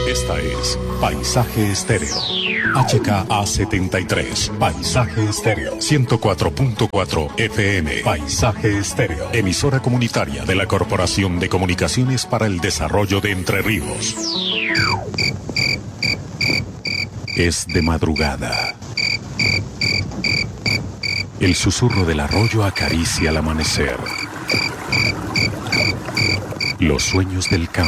Esta es Paisaje Estéreo. HKA73. Paisaje Estéreo. 104.4 FM. Paisaje Estéreo. Emisora comunitaria de la Corporación de Comunicaciones para el Desarrollo de Entre Ríos. Es de madrugada. El susurro del arroyo acaricia el amanecer. Los sueños del campo